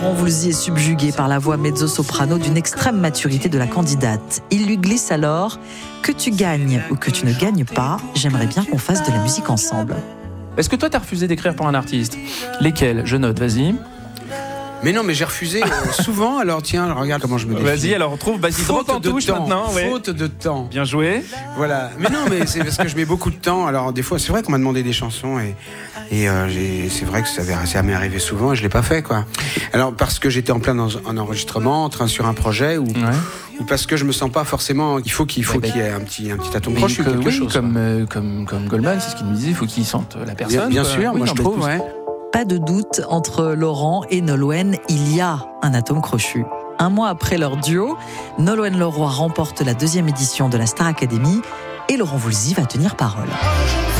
Laurent Voulzy est subjugué par la voix mezzo-soprano d'une extrême maturité de la candidate. Il lui glisse alors « Que tu gagnes ou que tu ne gagnes pas, j'aimerais bien qu'on fasse de la musique ensemble. » Est-ce que toi, t'as refusé d'écrire pour un artiste ? Lesquels ? Je note, vas-y. Mais non, mais j'ai refusé souvent. Alors tiens, regarde comment je me défie. Vas-y, alors vas-y, droite en touche maintenant. Ouais. Faute de temps. Bien joué. Voilà. Mais non, mais c'est parce que je mets beaucoup de temps. Alors des fois, c'est vrai qu'on m'a demandé des chansons et c'est vrai que ça m'est arrivé souvent et je l'ai pas fait, quoi. Alors parce que j'étais en plein dans un enregistrement, sur un projet ou parce que je me sens pas forcément. Il faut qu'il y ait un petit atome crochu ou quelque chose. Comme Goldman, c'est ce qu'il nous disait. Il faut qu'il sente la personne. Bien sûr, moi je trouve. Ouais. Pas de doute, entre Laurent et Nolwenn, il y a un atome crochu. Un mois après leur duo, Nolwenn Leroy remporte la 2e édition de la Star Academy et Laurent Voulzy va tenir parole.